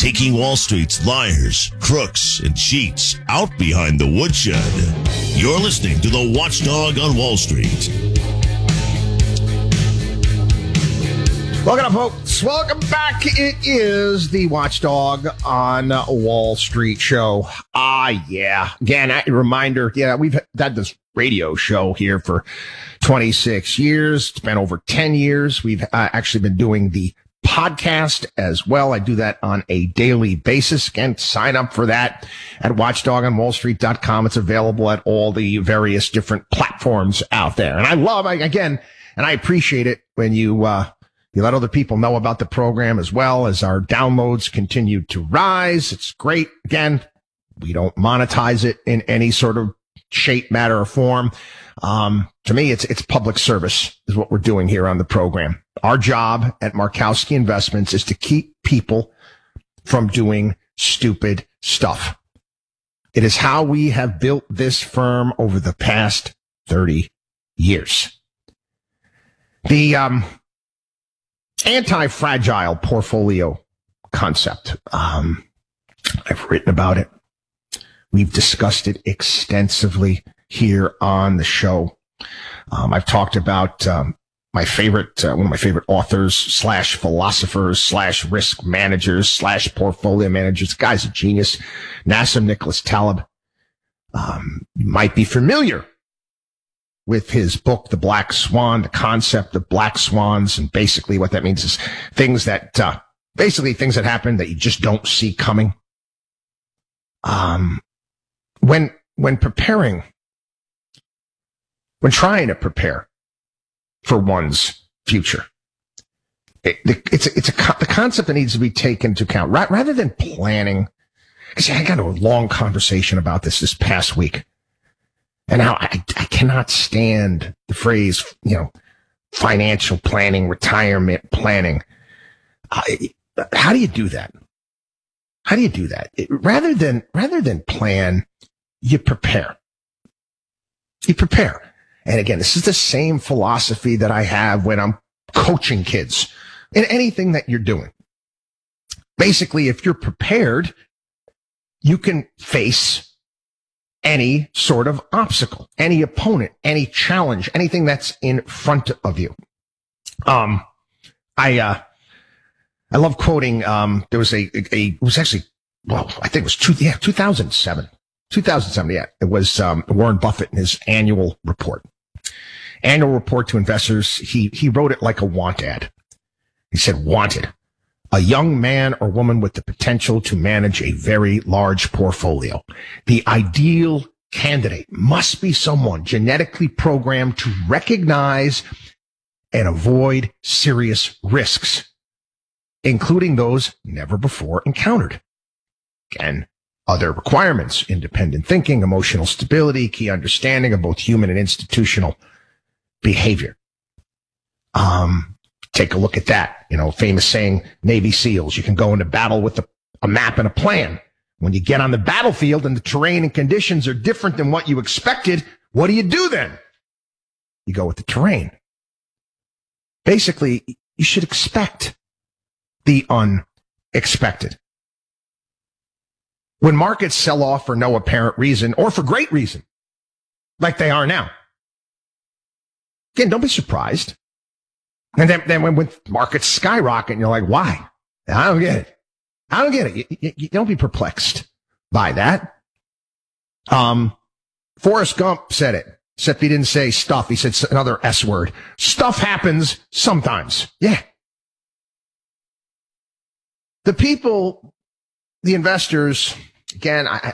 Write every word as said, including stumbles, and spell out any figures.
taking Wall Street's liars, crooks, and cheats out behind the woodshed. You're listening to the Watchdog on Wall Street. Welcome, folks. Welcome back. It is the Watchdog on Wall Street show. Ah, yeah. Again, a reminder, yeah, we've had this radio show here for twenty-six years. It's been over ten years. We've uh, actually been doing the podcast as well. I do that on a daily basis. Again, sign up for that at watchdog on wall street dot com. It's available at all the various different platforms out there. And I love, I, again, and I appreciate it when you, uh, you let other people know about the program as well as our downloads continue to rise. It's great. Again, we don't monetize it in any sort of shape, matter, or form. Um, to me, it's, it's public service is what we're doing here on the program. Our job at Markowski Investments is to keep people from doing stupid stuff. It is how we have built this firm over the past thirty years. The, um, anti-fragile portfolio concept. Um, I've written about it. We've discussed it extensively here on the show. Um, I've talked about um, my favorite, uh, one of my favorite authors slash philosophers slash risk managers slash portfolio managers. The guy's a genius. Nassim Nicholas Taleb. Um, you might be familiar with his book, The Black Swan, the concept of black swans. And basically what that means is things that, uh, basically things that happen that you just don't see coming. Um, when, when preparing, when trying to prepare for one's future, it, it's, it's a, the concept that needs to be taken into account rather than planning. Because I got a long conversation about this this past week. And now I, I cannot stand the phrase, you know, financial planning, retirement planning. I, how do you do that? How do you do that? It, rather than, rather than plan, you prepare. You prepare. And again, this is the same philosophy that I have when I'm coaching kids in anything that you're doing. Basically, if you're prepared, you can face any sort of obstacle, any opponent, any challenge, anything that's in front of you. Um, I, uh, I love quoting, um, there was a, a, a, it was actually, well, I think it was two, yeah, two thousand seven, two thousand seven. Yeah. It was, um, Warren Buffett in his annual report, annual report to investors. He, he wrote it like a want ad. He said, wanted. A young man or woman with the potential to manage a very large portfolio. The ideal candidate must be someone genetically programmed to recognize and avoid serious risks, including those never before encountered. Again, other requirements: independent thinking, emotional stability, key understanding of both human and institutional behavior. Um, Take a look at that. You know, famous saying, Navy SEALs, you can go into battle with a, a map and a plan. When you get on the battlefield and the terrain and conditions are different than what you expected, what do you do then? You go with the terrain. Basically, you should expect the unexpected. When markets sell off for no apparent reason or for great reason, like they are now, again, don't be surprised. And then, then when, when markets skyrocket, you're like, why? I don't get it. I don't get it. You, you, you don't be perplexed by that. Um, Forrest Gump said it, except he didn't say stuff. He said another S word. Stuff happens sometimes. Yeah. The people, the investors, again, I,